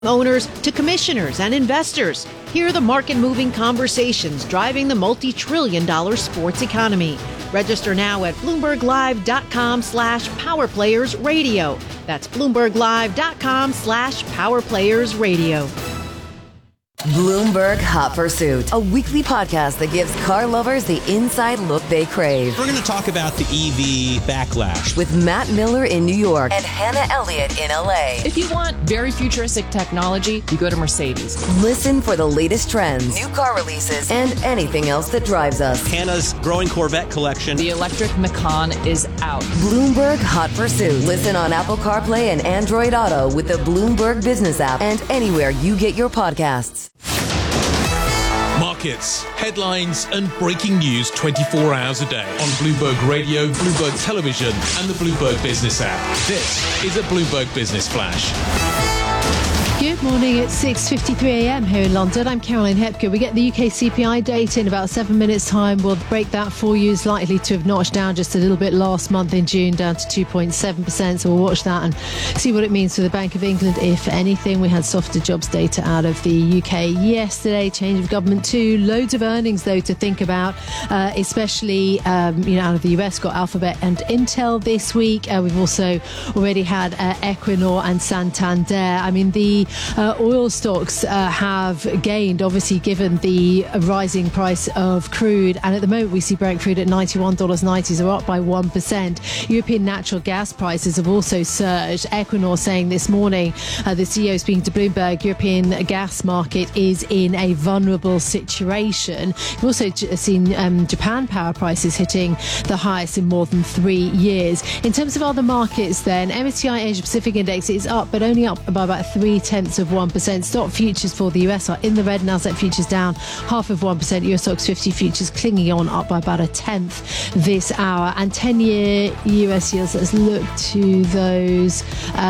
Owners to commissioners and investors. Hear the market-moving conversations driving the multi-trillion-dollar sports economy. Register now at BloombergLive.com/PowerPlayersRadio. That's BloombergLive.com/PowerPlayersRadio. Bloomberg Hot Pursuit, a weekly podcast that gives car lovers the inside look they crave. We're going to talk about the EV backlash with Matt Miller in New York and Hannah Elliott in LA. If you want very futuristic technology, you go to Mercedes. Listen for the latest trends, new car releases, and anything else that drives us. Hannah's growing Corvette collection. The electric Macan is out. Bloomberg Hot Pursuit. Listen on Apple CarPlay and Android Auto with the Bloomberg Business app and anywhere you get your podcasts. Markets, headlines and breaking news 24 hours a day on Bloomberg Radio, Bloomberg Television and the Bloomberg Business app. This is a Bloomberg Business Flash. Good morning. It's 6:53 a.m. here in London. I'm Caroline Hepker. We get the UK CPI data in about 7 minutes' time. We'll break that for you. It's likely to have notched down just a little bit last month in June, down to 2.7%. So we'll watch that and see what it means for the Bank of England, if anything. We had softer jobs data out of the UK yesterday. Change of government too. Loads of earnings, though, to think about, especially out of the US. Got Alphabet and Intel this week. We've also already had Equinor and Santander. I mean, the oil stocks have gained, obviously, given the rising price of crude. And at the moment, we see Brent crude at $91.90, so up by 1%. European natural gas prices have also surged. Equinor saying this morning, the CEO speaking to Bloomberg, European gas market is in a vulnerable situation. We've also seen Japan power prices hitting the highest in more than 3 years. In terms of other markets then, MSCI Asia Pacific Index is up, but only up by about 0.3%. Stock futures for the US are in the red. Nasdaq futures down 0.5%. Eurostoxx 50 futures clinging on, up by about 1/10 this hour. And 10-year US yields, let's look to those.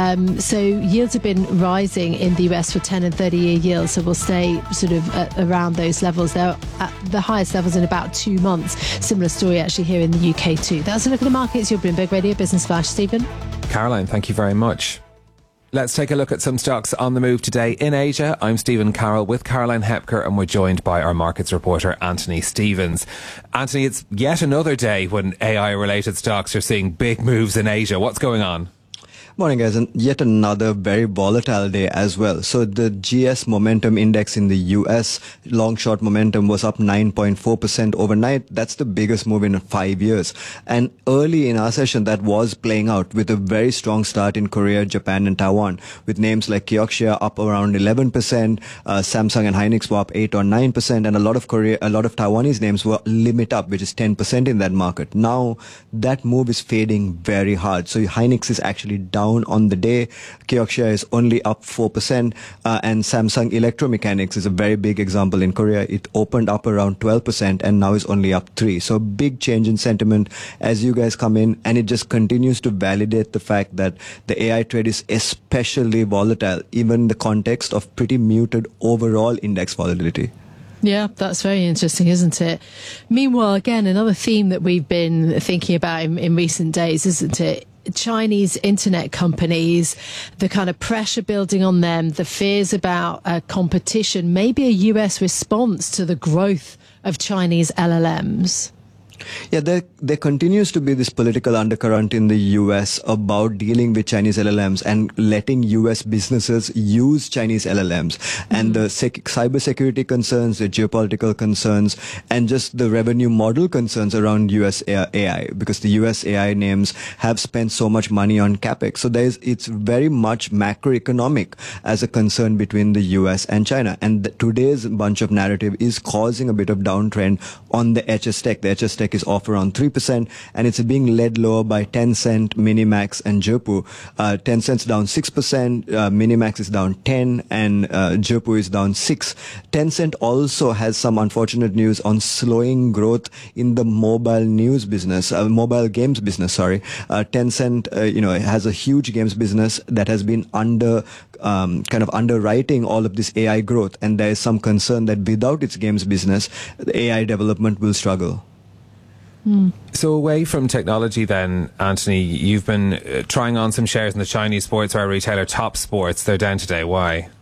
So yields have been rising in the US for 10 and 30-year yields. So we'll stay sort of around those levels. They're at the highest levels in about 2 months. Similar story actually here in the UK too. That's a look at the markets. Your Bloomberg Radio Business Flash. Stephen. Caroline, thank you very much. Let's take a look at some stocks on the move today in Asia. I'm Stephen Carroll with Caroline Hepker, and we're joined by our markets reporter, Anthony Stevens. Anthony, it's yet another day when AI-related stocks are seeing big moves in Asia. What's going on? Morning, guys, and yet another very volatile day as well. So the GS Momentum Index in the US, long-short momentum, was up 9.4% overnight. That's the biggest move in 5 years. And early in our session, that was playing out with a very strong start in Korea, Japan, and Taiwan, with names like Kioxia up around 11%, Samsung and Hynix were up 8 or 9%, and a lot of Taiwanese names were limit up, which is 10% in that market. Now, that move is fading very hard. So Hynix is actually down on the day. Kioxia is only up 4%, and Samsung Electromechanics is a very big example in Korea. It opened up around 12% and now is only up 3%. So big change in sentiment as you guys come in, and it just continues to validate the fact that the AI trade is especially volatile, even in the context of pretty muted overall index volatility. Yeah, that's very interesting, isn't it? Meanwhile, again, another theme that we've been thinking about in recent days, isn't it? Chinese internet companies, the kind of pressure building on them, the fears about competition, maybe a US response to the growth of Chinese LLMs. Yeah, there continues to be this political undercurrent in the US about dealing with Chinese LLMs and letting US businesses use Chinese LLMs. And the cybersecurity concerns, the geopolitical concerns, and just the revenue model concerns around US AI, because the US AI names have spent so much money on CapEx. So it's very much macroeconomic as a concern between the US and China. And today's bunch of narrative is causing a bit of downtrend on the HS Tech. The HS Tech is off around 3%, and it's being led lower by Tencent, Minimax, and Zhipu. Tencent's down 6%, Minimax is down 10%, and Zhipu is down 6%. Tencent also has some unfortunate news on slowing growth in the mobile games business. Tencent, has a huge games business that has been underwriting all of this AI growth, and there is some concern that without its games business, the AI development will struggle. So away from technology then, Anthony, you've been trying on some shares in the Chinese sportswear retailer Top Sports. They're down today. Why?